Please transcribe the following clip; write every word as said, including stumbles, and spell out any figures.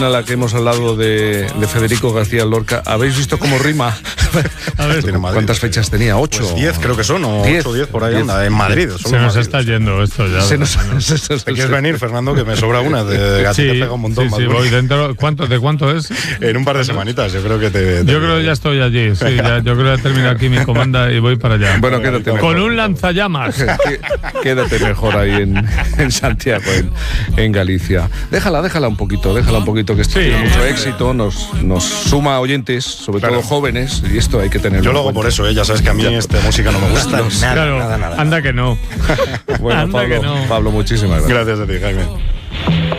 A la que hemos hablado de, de Federico García Lorca, ¿habéis visto cómo rima? A ver, ¿cuántas fechas tenía? ¿Ocho? Pues diez creo que son, o diez, ocho o diez por ahí diez. anda, en Madrid. Se nos Madrid. está yendo esto ya. Se nos, bueno. se, se, se, ¿Te quieres venir, Fernando? Que me sobra una. De gato Sí, te pega un montón. sí, sí, voy dentro. ¿Cuánto, ¿De cuánto es? En un par de semanitas, yo creo que te... te Yo creo que ya estoy allí, sí, ya, yo creo que ya termino aquí mi comanda y voy para allá. Bueno, quédate mejor. Con un lanzallamas. Quédate mejor ahí en, en Santiago, en, en Galicia. Déjala, déjala un poquito, déjala un poquito, que esto Sí. tiene mucho éxito, nos, nos suma oyentes, sobre Claro. todo jóvenes, y esto hay que tenerlo. Yo en lo hago cuenta. por eso, ¿eh? Ya sabes que a mí esta música no me gusta nada, Claro, nada, nada. anda que no. Bueno, Anda Pablo, que no. Pablo, muchísimas gracias. Gracias a ti, Jaime.